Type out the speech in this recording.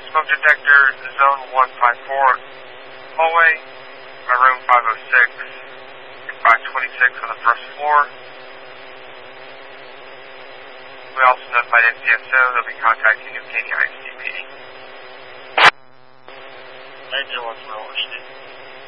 Smoke detector, zone 154, hallway, room 506, 526 on the first floor. We also notified NCSO they'll be contacting New Caney ISDP. Major, what's wrong with you?